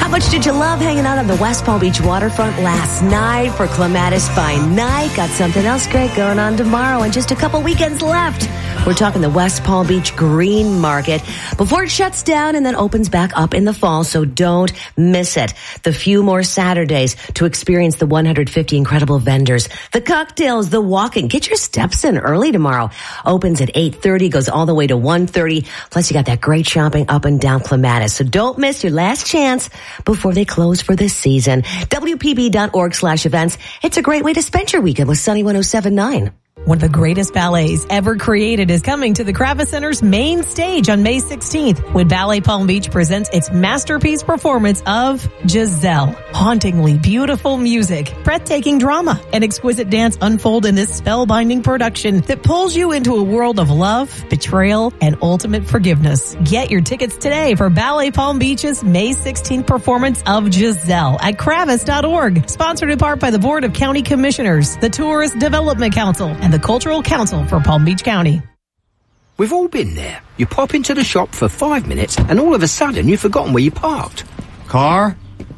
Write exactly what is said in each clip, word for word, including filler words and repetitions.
How much did you love hanging out on the West Palm Beach waterfront last night for Clematis by Night? Got something else great going on tomorrow and just a couple weekends left. We're talking the West Palm Beach Green Market before it shuts down and then opens back up in the fall, so don't miss it. The few more Saturdays to experience the one hundred fifty incredible vendors, the cocktails, the walking. Get your steps in early tomorrow. Opens at eight thirty, goes all the way to one thirty. Plus, you got that great shopping up and down Clematis. So don't miss your last chance before they close for this season. W P B dot org slash events. It's a great way to spend your weekend with Sunny one oh seven point nine. One of the greatest ballets ever created is coming to the Kravis Center's main stage on May sixteenth when Ballet Palm Beach presents its masterpiece performance of Giselle. Hauntingly beautiful music, breathtaking drama, and exquisite dance unfold in this spellbinding production that pulls you into a world of love, betrayal, and ultimate forgiveness. Get your tickets today for Ballet Palm Beach's May sixteenth performance of Giselle at kravis dot org. Sponsored in part by the Board of County Commissioners, the Tourist Development Council, and the Cultural Council for Palm Beach County. We've all been there. You pop into the shop for five minutes and all of a sudden you've forgotten where you parked. Car?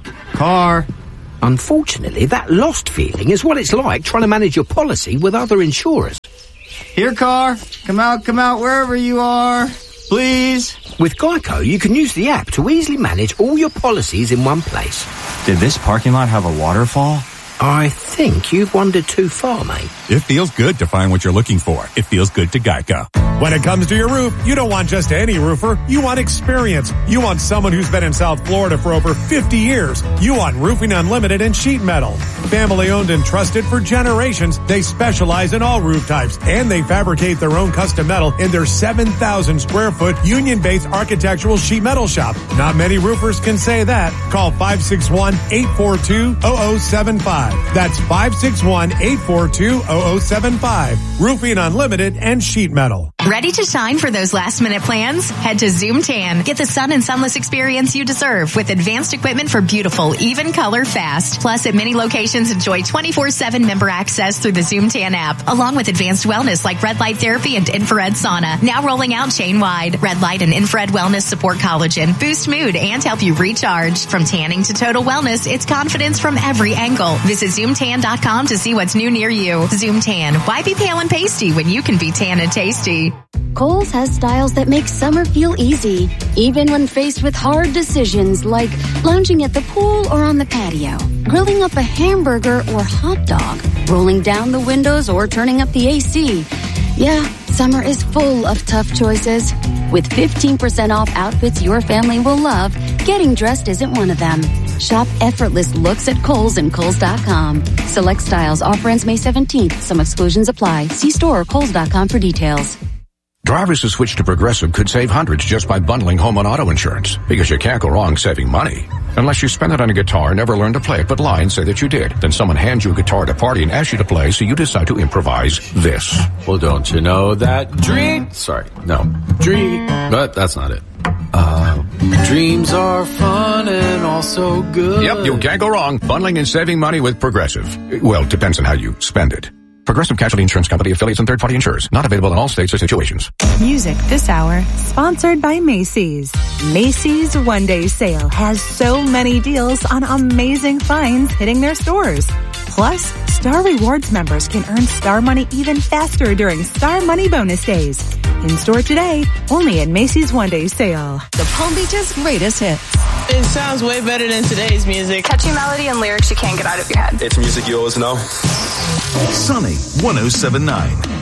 Car? Unfortunately, that lost feeling is what it's like trying to manage your policy with other insurers. Here, car. Come out, come out, wherever you are. Please. With Geico, you can use the app to easily manage all your policies in one place. Did this parking lot have a waterfall? I think you've wandered too far, mate. It feels good to find what you're looking for. It feels good to Geico. When it comes to your roof, you don't want just any roofer. You want experience. You want someone who's been in South Florida for over fifty years. You want Roofing Unlimited and sheet metal. Family owned and trusted for generations, they specialize in all roof types, and they fabricate their own custom metal in their seven thousand square foot union-based architectural sheet metal shop. Not many roofers can say that. Call five six one, eight four two, zero zero seven five. That's five six one, eight four two, zero zero seven five. Roofing Unlimited and sheet metal. Ready to shine for those last minute plans? Head to Zoom Tan. Get the sun and sunless experience you deserve with advanced equipment for beautiful, even color fast. Plus, at many locations, enjoy twenty-four seven member access through the Zoom Tan app, along with advanced wellness like red light therapy and infrared sauna. Now rolling out chain wide. Red light and infrared wellness support collagen, boost mood, and help you recharge. From tanning to total wellness, it's confidence from every angle. Visit zoom tan dot com to see what's new near you. Zoom Tan. Why be pale and pasty when you can be tan and tasty? Kohl's has styles that make summer feel easy, even when faced with hard decisions like lounging at the pool or on the patio, grilling up a hamburger or hot dog, rolling down the windows or turning up the A C. Yeah, summer is full of tough choices. With fifteen percent off outfits your family will love, getting dressed isn't one of them. Shop effortless looks at Kohl's and Kohl's dot com. Select styles. Offer ends May seventeenth. Some exclusions apply. See store or Kohl's dot com for details. Drivers who switch to Progressive could save hundreds just by bundling home and auto insurance, because you can't go wrong saving money. Unless you spend it on a guitar, never learn to play it, but lie and say that you did. Then someone hands you a guitar at a party and asks you to play, so you decide to improvise this. Well, don't you know that dream... Sorry, no. Dream... But that's not it. Uh, dreams are fun and also good. Yep, you can't go wrong. Bundling and saving money with Progressive. Well, depends on how you spend it. Progressive Casualty Insurance Company, affiliates, and third-party insurers. Not available in all states or situations. Music this hour, sponsored by Macy's. Macy's One Day Sale has so many deals on amazing finds hitting their stores. Plus, Star Rewards members can earn Star Money even faster during Star Money Bonus Days. In store today, only at Macy's One Day Sale. The Palm Beach's greatest hits. It sounds way better than today's music. Catchy melody and lyrics you can't get out of your head. It's music you always know. Sunny one oh seven point nine.